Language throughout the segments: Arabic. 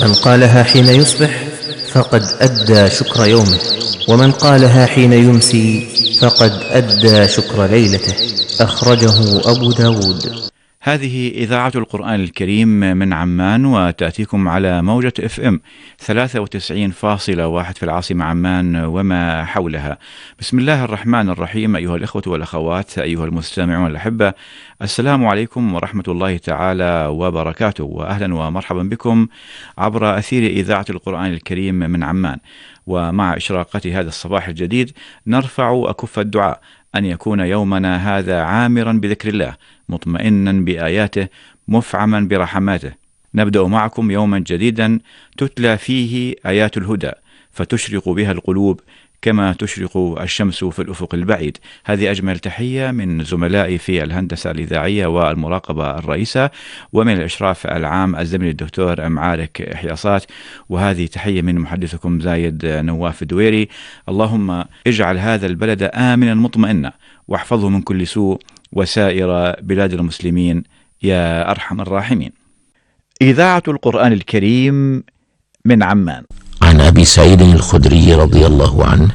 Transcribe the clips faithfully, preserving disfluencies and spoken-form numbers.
من قالها حين يصبح فقد أدى شكر يومه، ومن قالها حين يمسي فقد أدى شكر ليلته. أخرجه أبو داود. هذه إذاعة القرآن الكريم من عمان، وتأتيكم على موجة اف ام ثلاثة وتسعين فاصلة واحد في العاصمة عمان وما حولها. بسم الله الرحمن الرحيم. أيها الإخوة والأخوات، أيها المستمعون الأحبة، السلام عليكم ورحمة الله تعالى وبركاته، وأهلا ومرحبا بكم عبر أثير إذاعة القرآن الكريم من عمان. ومع إشراقة هذا الصباح الجديد نرفع أكف الدعاء أن يكون يومنا هذا عامرا بذكر الله، مطمئنا بآياته، مفعما برحماته. نبدأ معكم يوما جديدا تتلى فيه آيات الهدى، فتشرق بها القلوب كما تشرق الشمس في الأفق البعيد. هذه أجمل تحية من زملائي في الهندسة الإذاعية والمراقبة الرئيسة، ومن الإشراف العام الزميل الدكتور معارك إحياصات، وهذه تحية من محدثكم زايد نواف الدويري. اللهم اجعل هذا البلد آمنا مطمئنا، واحفظه من كل سوء، وسائر بلاد المسلمين يا أرحم الراحمين. إذاعة القرآن الكريم من عمان. عن أبي سعيد الخدري رضي الله عنه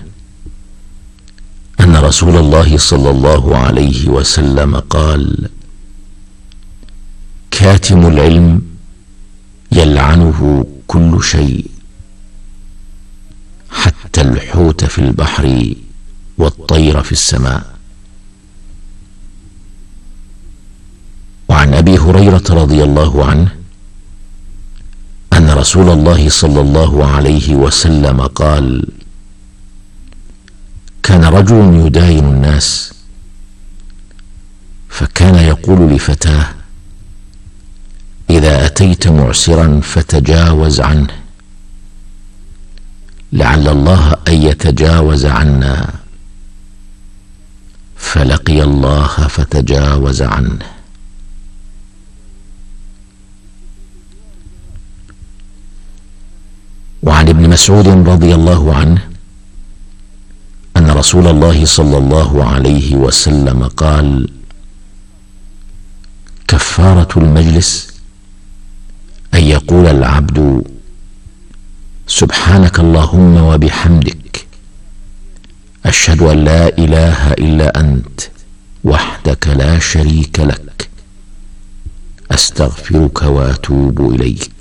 أن رسول الله صلى الله عليه وسلم قال: كاتم العلم يلعنه كل شيء، حتى الحوت في البحر والطير في السماء. وعن أبي هريرة رضي الله عنه أن رسول الله صلى الله عليه وسلم قال: كان رجل يداين الناس، فكان يقول لفتاه: إذا أتيت معسرا فتجاوز عنه، لعل الله أن يتجاوز عنا. فلقي الله فتجاوز عنه. وعن ابن مسعود رضي الله عنه أن رسول الله صلى الله عليه وسلم قال: كفارة المجلس أن يقول العبد: سبحانك اللهم وبحمدك، أشهد أن لا إله إلا أنت وحدك لا شريك لك، أستغفرك وأتوب إليك.